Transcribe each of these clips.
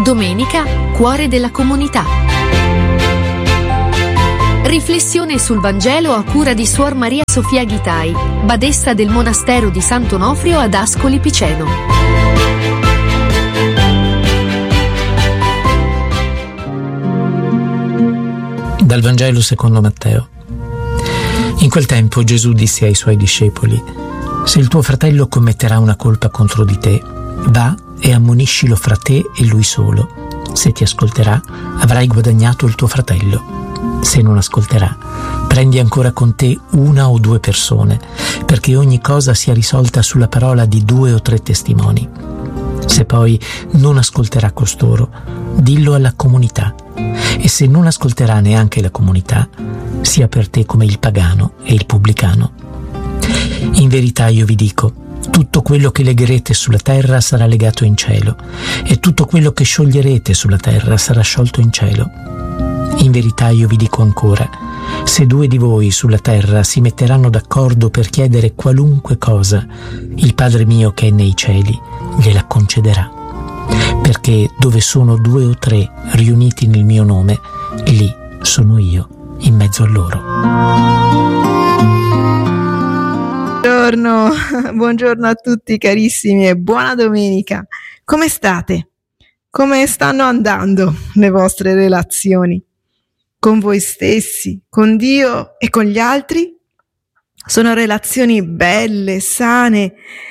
Domenica, cuore della comunità. Riflessione sul Vangelo a cura di Suor Maria Sofia Ghitai, badessa del monastero di Sant'Onofrio ad Ascoli Piceno. Dal Vangelo secondo Matteo. In quel tempo Gesù disse ai suoi discepoli: se il tuo fratello commetterà una colpa contro di te, va e ammoniscilo fra te e lui solo. Se ti ascolterà, avrai guadagnato il tuo fratello. Se non ascolterà, prendi ancora con te una o due persone, perché ogni cosa sia risolta sulla parola di 2 o 3 testimoni. Se poi non ascolterà costoro, dillo alla comunità. E se non ascolterà neanche la comunità, sia per te come il pagano e il pubblicano. In verità io vi dico, tutto quello che legherete sulla terra sarà legato in cielo, e tutto quello che scioglierete sulla terra sarà sciolto in cielo. In verità io vi dico ancora, se 2 di voi sulla terra si metteranno d'accordo per chiedere qualunque cosa, il Padre mio che è nei cieli gliela concederà. Perché dove sono 2 o 3 riuniti nel mio nome, lì sono io in mezzo a loro. Buongiorno a tutti carissimi e buona domenica. Come state? Come stanno andando le vostre relazioni? Con voi stessi, con Dio e con gli altri? Sono relazioni belle, sane,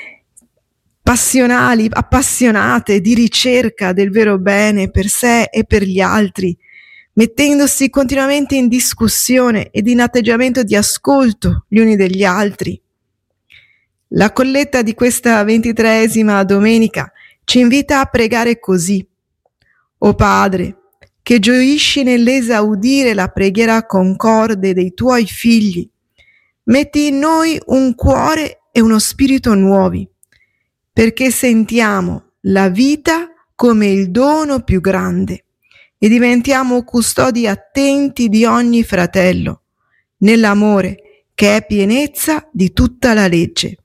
passionali, appassionate, di ricerca del vero bene per sé e per gli altri, mettendosi continuamente in discussione ed in atteggiamento di ascolto gli uni degli altri. La colletta di questa 23esima domenica ci invita a pregare così: O Padre, che gioisci nell'esaudire la preghiera concorde dei tuoi figli, metti in noi un cuore e uno spirito nuovi, perché sentiamo la vita come il dono più grande e diventiamo custodi attenti di ogni fratello, nell'amore che è pienezza di tutta la legge.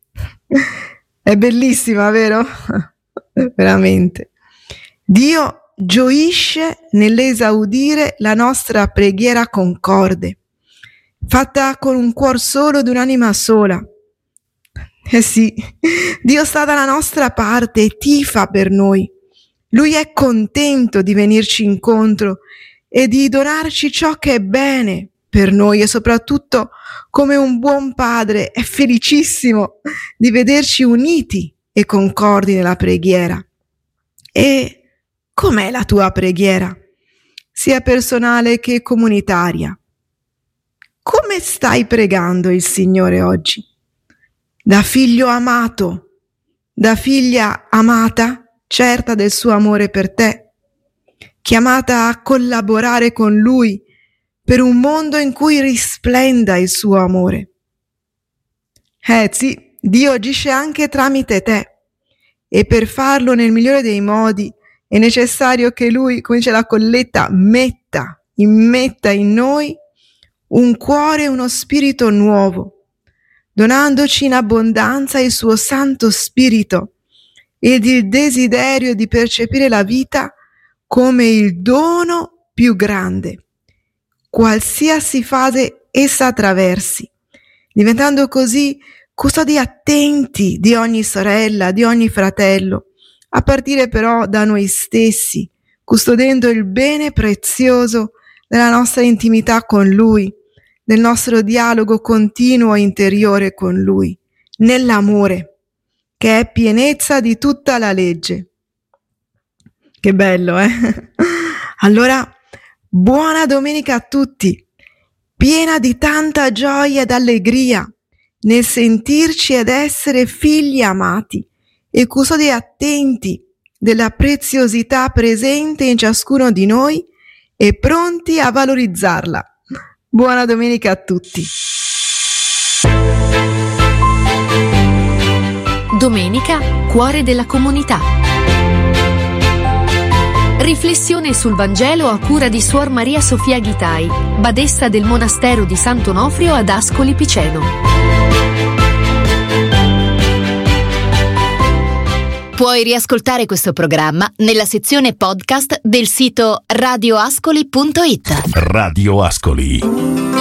È bellissima, vero? Veramente. Dio gioisce nell'esaudire la nostra preghiera concorde, fatta con un cuor solo ed un'anima sola. Sì, Dio sta dalla nostra parte e tifa per noi. Lui è contento di venirci incontro e di donarci ciò che è bene per noi, e soprattutto, come un buon padre, è felicissimo di vederci uniti e concordi nella preghiera. E com'è la tua preghiera, sia personale che comunitaria? Come stai pregando il Signore oggi? Da figlio amato, da figlia amata, certa del suo amore per te, chiamata a collaborare con Lui per un mondo in cui risplenda il suo amore. Sì, Dio agisce anche tramite te, e per farlo nel migliore dei modi è necessario che Lui, come dice la colletta, immetta in noi un cuore e uno spirito nuovo, donandoci in abbondanza il suo Santo Spirito ed il desiderio di percepire la vita come il dono più grande, qualsiasi fase essa attraversi, diventando così custodi attenti di ogni sorella, di ogni fratello, a partire però da noi stessi, custodendo il bene prezioso della nostra intimità con Lui, del nostro dialogo continuo e interiore con Lui, nell'amore, che è pienezza di tutta la legge. Che bello, eh? Allora, buona domenica a tutti, piena di tanta gioia ed allegria nel sentirci ed essere figli amati e custodi attenti della preziosità presente in ciascuno di noi e pronti a valorizzarla. Buona domenica a tutti. Domenica, cuore della comunità. Riflessione sul Vangelo a cura di Suor Maria Sofia Ghitai, badessa del monastero di Sant'Onofrio ad Ascoli Piceno. Puoi riascoltare questo programma nella sezione podcast del sito radioascoli.it. Radio Ascoli.